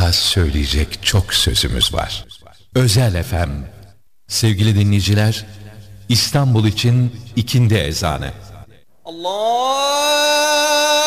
daha söyleyecek çok sözümüz var. Özel FM. Sevgili dinleyiciler, İstanbul için ikindi ezanı. Allah